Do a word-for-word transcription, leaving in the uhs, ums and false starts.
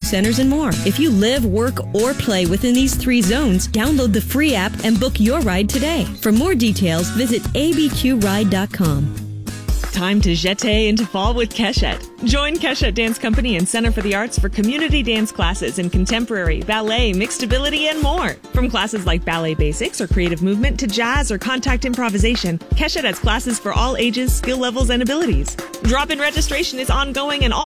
centers, and more. If you live, work, or play within these three zones, download the free app and book your ride today. For more details, visit a b q ride dot com. Time to jeter into fall with Keshet. Join Keshet Dance Company and Center for the Arts for community dance classes in contemporary, ballet, mixed ability, and more. From classes like ballet basics or creative movement to jazz or contact improvisation, Keshet has classes for all ages, skill levels, and abilities. Drop-in registration is ongoing and all